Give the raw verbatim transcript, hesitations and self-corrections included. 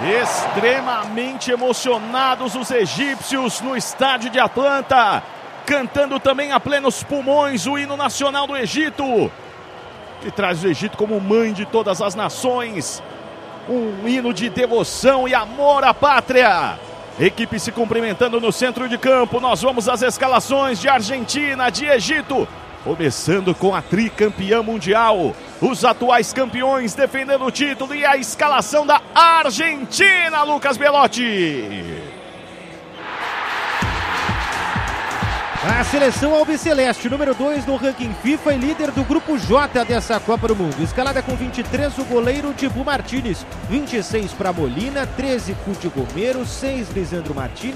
Extremamente emocionados os egípcios no estádio de Atlanta, cantando também a plenos pulmões o hino nacional do Egito, que traz o Egito como mãe de todas as nações, um hino de devoção e amor à pátria. Equipe se cumprimentando no centro de campo. Nós vamos às escalações de Argentina, de Egito, começando com a tricampeã mundial, os atuais campeões defendendo o título, e a escalação da Argentina, Lucas Belotti. A seleção albiceleste, número dois no ranking FIFA e líder do grupo J dessa Copa do Mundo. Escalada com vinte e três, o goleiro Dibu Martínez, vinte e seis para Molina, treze Cuti Romero, seis Lisandro Martínez.